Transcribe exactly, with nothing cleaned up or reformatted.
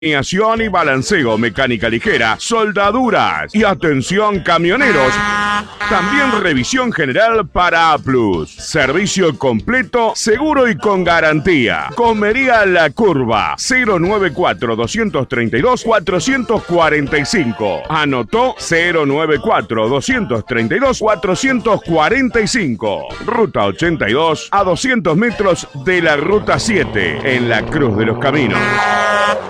Alineación y balanceo, mecánica ligera, soldaduras y atención camioneros. También revisión general para A plus. Servicio completo, seguro y con garantía. Comería La Curva, cero nueve cuatro, dos tres dos, cuatro cuatro cinco. Anotó cero nueve cuatro, dos tres dos, cuatro cuatro cinco. Ruta ochenta y dos a doscientos metros de la Ruta siete, en la Cruz de los Caminos.